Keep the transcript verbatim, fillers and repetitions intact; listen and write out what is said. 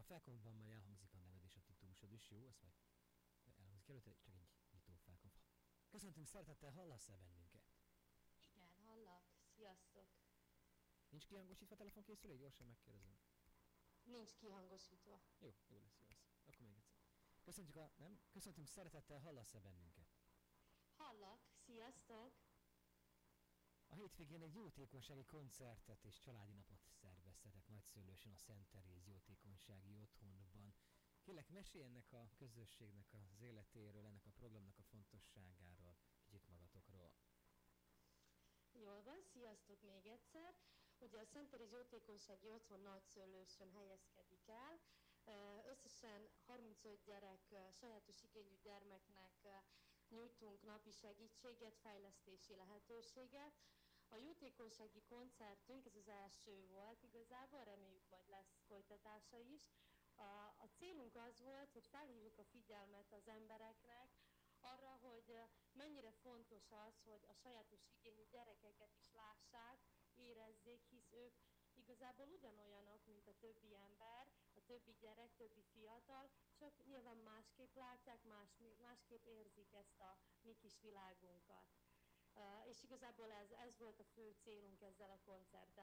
felkonfban majd elhangzik a neved és a titulusod is, jó? Azt majd elhangzik előtte, csak egy nyitó felkonf. Köszöntünk szeretettel, hallasz-e bennünket? Igen, hallak. Sziasztok. Nincs kihangosítva a telefonkészülék? Gyorsan megkérdezem. Nincs kihangosítva. Jó, jó lesz, jó lesz. Akkor még egyszer. Köszöntjük a... nem? Köszöntünk szeretettel, hallasz-e bennünket? Hallak. Sziasztok. A hétvégén egy jótékonysági koncertet és családi napot szerveztetek Nagyszőlősön a Szent Teréz jótékonysági otthonban. Kérlek, mesélj ennek a közösségnek az életéről, ennek a programnak a fontosságáról, kicsit magatokról. Jól van, sziasztok még egyszer. Ugye a Szent Teréz jótékonysági otthon Nagyszőlősön helyezkedik el. Összesen harmincöt gyerek, sajátos igényű gyermeknek nyújtunk napi segítséget, fejlesztési lehetőséget. A jótékonysági koncertünk, ez az első volt igazából, reméljük majd lesz folytatása is. A, a célunk az volt, hogy felhívjuk a figyelmet az embereknek arra, hogy mennyire fontos az, hogy a sajátos igényű gyerekeket is lássák, érezzék, hisz ők igazából ugyanolyanok, mint a többi ember, a többi gyerek, többi fiatal, csak nyilván másképp látják, más, másképp érzik ezt a mi kis világunkat. Uh, és igazából ez, ez volt a fő célunk ezzel a koncerttel.